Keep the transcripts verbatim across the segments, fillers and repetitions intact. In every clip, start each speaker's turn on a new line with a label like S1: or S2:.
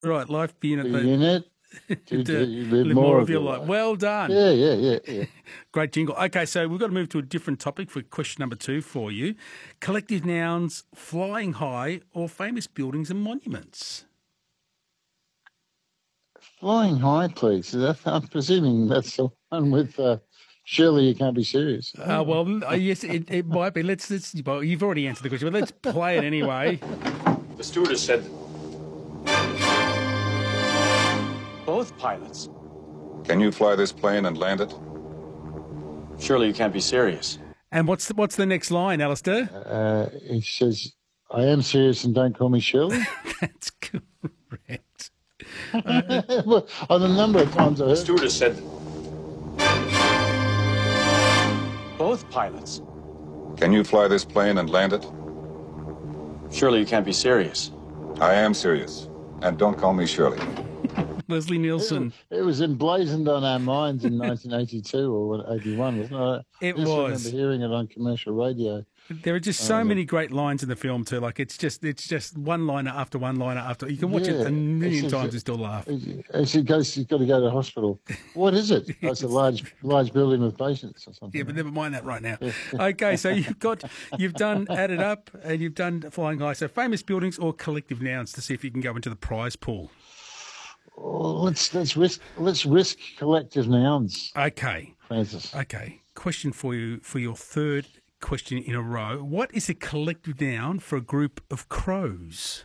S1: Right, life being at
S2: The
S1: the
S2: unit.
S1: to,
S2: To live
S1: live more of your life.
S2: life.
S1: Well done.
S2: Yeah, yeah, yeah, yeah.
S1: Great jingle. Okay, so we've got to move to a different topic for question number two for you. Collective nouns, flying high, or famous buildings and monuments.
S2: Flying high, please. I'm presuming that's the one with uh, Surely You Can't Be Serious.
S1: Uh, well, uh, yes, it, it might be. Let's, let's. Well, you've already answered the question, but let's play it anyway.
S3: The stewardess said both pilots.
S4: Can you fly this plane and land it?
S3: Surely you can't be serious.
S1: And what's the, what's the next line, Alistair?
S2: Uh, he says, I am serious and don't call me Shirley.
S1: That's correct.
S2: Well, on a number of times I
S3: The
S2: heard.
S3: stewardess said both pilots.
S4: Can you fly this plane and land it?
S3: Surely you can't be serious.
S4: I am serious. And don't call me Shirley.
S1: Leslie Nielsen.
S2: It was emblazoned on our minds in nineteen eighty-two or eighty-one, wasn't it?
S1: It
S2: I just
S1: was.
S2: remember hearing it on commercial radio.
S1: There are just so many great lines in the film too. Like it's just it's just one liner after one liner after. You can watch
S2: Yeah,
S1: it a million
S2: it's-
S1: times and still laugh.
S2: As he goes, he's got to go to the hospital. What is it? Oh, it's a large, large building with patients or something.
S1: Yeah, but never mind that right now. Okay, so you've got you've done added up and you've done flying high. So famous buildings or collective nouns to see if you can go into the prize pool.
S2: Oh, let's let's risk let's risk collective nouns,
S1: Okay,
S2: Francis.
S1: okay. Question for you for your third question in a row. What is a collective noun for a group of crows?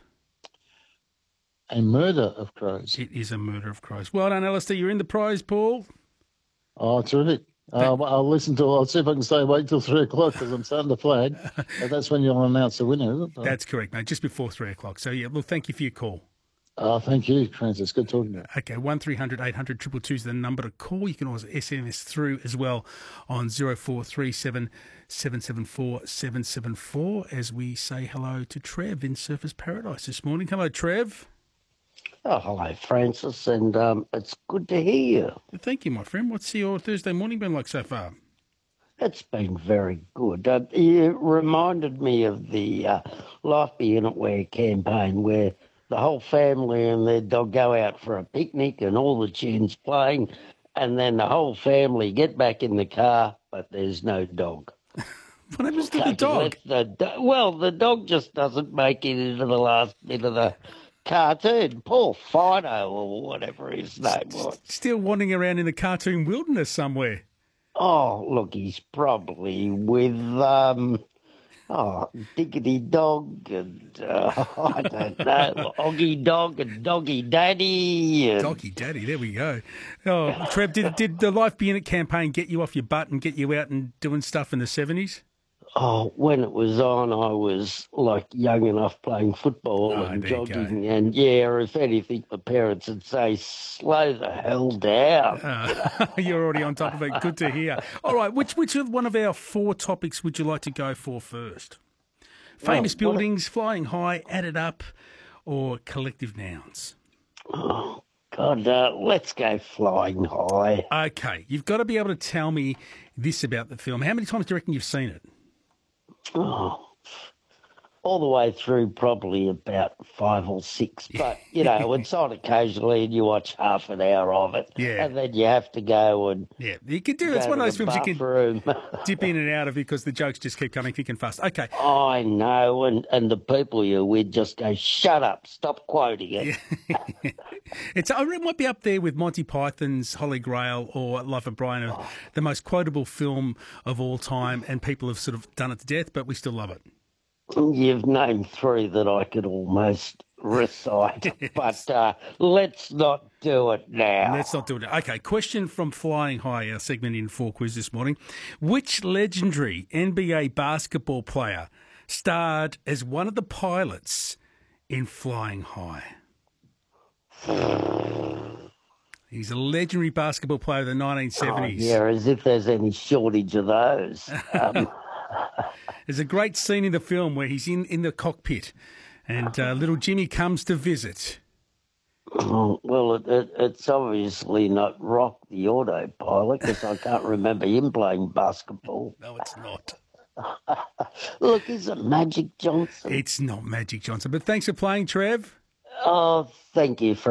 S2: A murder of crows.
S1: It is a murder of crows. Well done, Alistair. You're in the prize pool.
S2: Oh, terrific. Uh, I'll listen to. I'll see if I can stay awake till three o'clock because I'm starting to flag. But that's when you'll announce the winner, isn't it?
S1: That's correct, mate. Just before three o'clock. So yeah, well, thank you for your call.
S2: Oh, thank you, Francis. Good talking to you.
S1: Okay, one three hundred eight hundred two two two is the number to call. You can always S M S through as well on zero four three seven seven seven four seven seven four as we say hello to Trev in Surfers Paradise this morning. Hello, Trev.
S5: Oh, hello, Francis, and um, it's good to hear you.
S1: Thank you, my friend. What's your Thursday morning been like so far?
S5: It's been very good. Uh, you reminded me of the uh, Life Beyond Where campaign where the whole family and their dog go out for a picnic and all the tunes playing, and then the whole family get back in the car, but there's no dog.
S1: What happens to the dog?
S5: The do- well, the dog just doesn't make it into the last bit of the cartoon. Poor Fido or whatever his name was.
S1: Still wandering around in the cartoon wilderness somewhere.
S5: Oh, look, he's probably with, um, oh, Diggity Dog and, uh, I don't know, Oggy Dog and Doggy Daddy. And...
S1: Doggy Daddy, there we go. Oh, Trev, did, did the Life Be In It campaign get you off your butt and get you out and doing stuff in the seventies?
S5: Oh, when it was on, I was like young enough playing football
S1: Oh,
S5: and
S1: there you
S5: jogging. And yeah, if anything, my parents would say, slow the hell down.
S1: Uh, you're already on top of it. Good to hear. All right, which which of one of our four topics would you like to go for first? Famous
S5: Well, what-
S1: buildings, flying high, added up, or collective nouns?
S5: Oh, God, uh, let's go flying high.
S1: Okay, you've got to be able to tell me this about the film. How many times do you reckon you've seen it?
S5: Oh, all the way through, probably about five or six. But, you know, it's on occasionally and you watch half an hour of it.
S1: Yeah.
S5: And then you have to go and
S1: Yeah, you can do.
S5: go
S1: It's one
S5: to
S1: of those
S5: the
S1: films you can
S5: bathroom.
S1: dip in and out of because the jokes just keep coming thick and fast. Okay.
S5: I know, and, and the people you're with just go, shut up, stop quoting it.
S1: It's it might be up there with Monty Python's Holy Grail or Life of Brian,
S5: Oh.
S1: the most quotable film of all time, and people have sort of done it to death, but we still love it.
S5: You've named three that I could almost recite, but uh, let's not do it now.
S1: Let's not do it. Okay, question from Flying High, our segment in Four Quiz this morning. Which legendary N B A basketball player starred as one of the pilots in Flying High? He's a legendary basketball player of the nineteen seventies.
S5: Oh, yeah, as if there's any shortage of those. Um,
S1: There's a great scene in the film where he's in, in the cockpit and uh, little Jimmy comes to visit.
S5: oh, well, it, it, it's obviously not Rock the autopilot because I can't remember him playing basketball.
S1: No, it's not.
S5: Look, is it Magic Johnson?
S1: It's not Magic Johnson. But thanks for playing, Trev.
S5: Oh, thank you for